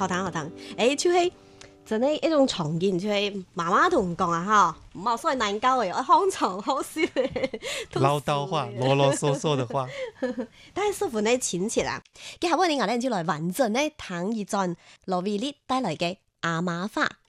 好聽好聽。誒，就係真係一種常見，就係媽媽同講啊，嚇，冇所謂難教嘅，好長好笑嘅， 嘮叨話、囉囉嗦嗦的話。 但係師傅呢淺切啦，接下來我哋就來完整呢聽一段羅威力帶來嘅阿媽話。